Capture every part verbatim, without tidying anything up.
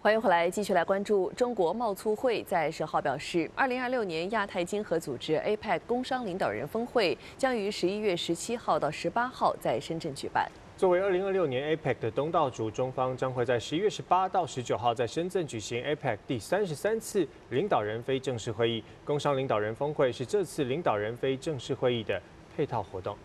欢迎回来，继续来关注中国贸促会在十号表示，二零二六年亚太经合组织 A P E C 工商领导人峰会将于十一月十七号到十八号在深圳举办。 作为二零二六年 A P E C 的东道主，中方将会在十一月十八到十九号在深圳举行 A P E C 第三十三次领导人非正式会议。工商领导人峰会是这次领导人非正式会议的配套活动。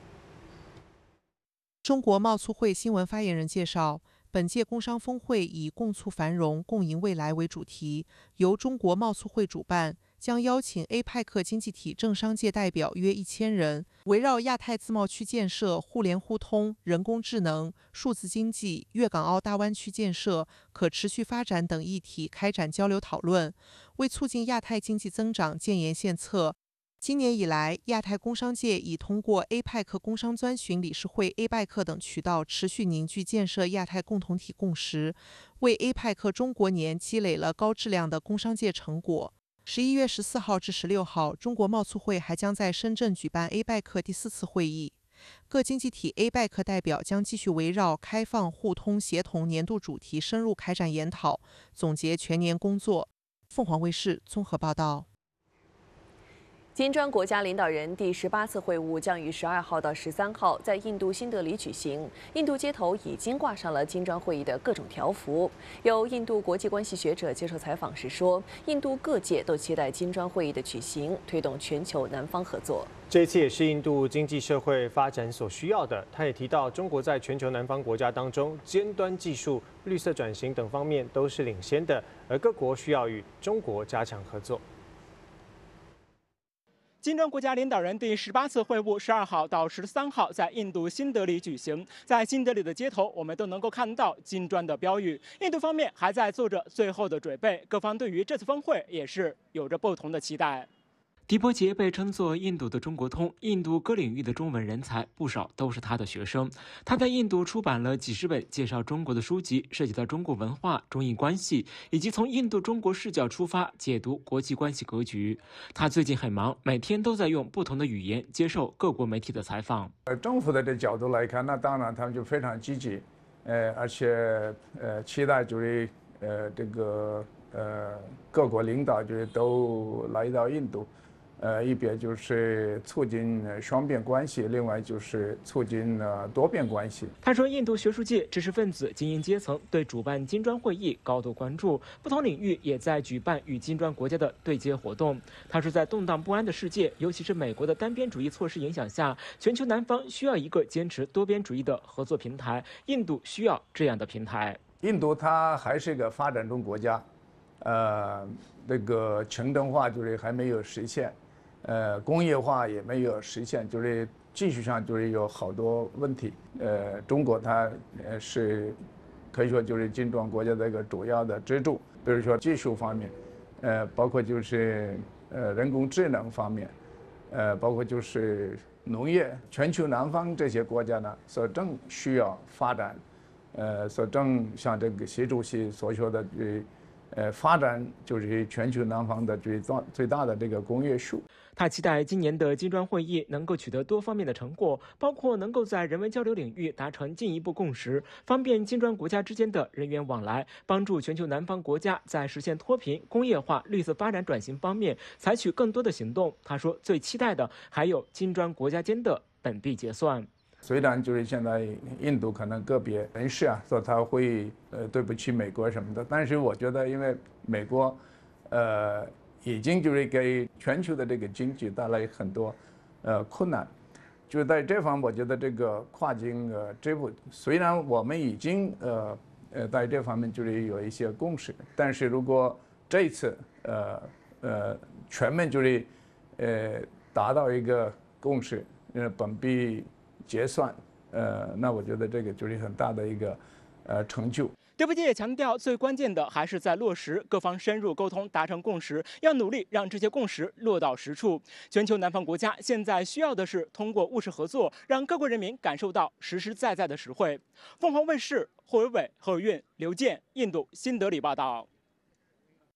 中国贸促会新闻发言人介绍，本届工商峰会以共促繁荣、共赢未来为主题，由中国贸促会主办，将邀请 A P E C 经济体政商界代表约一千人，围绕亚太自贸区建设、互联互通、人工智能、数字经济、粤港澳大湾区建设、可持续发展等议题开展交流讨论，为促进亚太经济增长建言献策。今年以来，亚太工商界已通过 A P E C 工商专询理事会 A P E C 等渠道，持续凝聚建设亚太共同体共识，为 A P E C 中国年积累了高质量的工商界成果。十一月十四号至十六号，中国贸促会还将在深圳举办 A P E C 第四次会议，各经济体 A P E C 代表将继续围绕开放、互通、协同年度主题深入开展研讨，总结全年工作。凤凰卫视综合报道。 金砖国家领导人第十八次会晤将于十二号到十三号在印度新德里举行。印度街头已经挂上了金砖会议的各种条幅。有印度国际关系学者接受采访时说，印度各界都期待金砖会议的举行，推动全球南方合作。 这一次也是印度经济社会发展所需要的。他也提到，中国在全球南方国家当中，尖端技术、绿色转型等方面都是领先的，而各国需要与中国加强合作。 金砖国家领导人第十八次会晤十二号到十三号在印度新德里举行。在新德里的街头，我们都能够看到金砖的标语。印度方面还在做着最后的准备，各方对于这次峰会也是有着不同的期待。 迪波杰被称作印度的中国通，印度各领域的中文人才不少都是他的学生。他在印度出版了几十本介绍中国的书籍，涉及到中国文化、中印关系，以及从印度中国视角出发解读国际关系格局。他最近很忙，每天都在用不同的语言接受各国媒体的采访。 呃，政府的这角度来看，那当然他们就非常积极，呃，而且呃期待就是呃这个呃各国领导就是都来到印度。呃，一边就是促进双边关系，另外就是促进呃多边关系。 他说，印度学术界、知识分子、精英阶层对主办金砖会议高度关注，不同领域也在举办与金砖国家的对接活动。他说，在动荡不安的世界，尤其是美国的单边主义措施影响下，全球南方需要一个坚持多边主义的合作平台，印度需要这样的平台。 印度它还是一个发展中国家，呃，那个城镇化就是还没有实现。呃，工业化也没有实现，就是技术上就是有好多问题。呃，中国它呃是可以说就是金砖国家的一个主要的支柱，比如说技术方面，呃，包括就是呃人工智能方面，呃，包括就是农业，全球南方这些国家呢，所正需要发展，呃，所正像这个习主席所说的，呃，呃，发展就是全球南方的最大最大的这个工业树。 他期待今年的金砖会议能够取得多方面的成果，包括能够在人文交流领域达成进一步共识，方便金砖国家之间的人员往来，帮助全球南方国家在实现脱贫、工业化、绿色发展转型方面采取更多的行动。他说，最期待的还有金砖国家间的本币结算。 虽然就是现在印度可能个别人士啊说他会呃对不起美国什么的，但是我觉得因为美国，呃。已经就是给全球的这个经济带来很多，呃困难，就是在这方，我觉得这个跨境呃支付，虽然我们已经呃呃在这方面就是有一些共识，但是如果这一次呃呃全面就是呃达到一个共识，呃本币结算，呃那我觉得这个就是很大的一个呃成就。 迪波杰也强调，最关键的还是在落实，各方深入沟通，达成共识，要努力让这些共识落到实处。全球南方国家现在需要的是通过务实合作，让各国人民感受到实实在在的实惠。凤凰卫视霍伟伟、何运、刘健，印度新德里报道。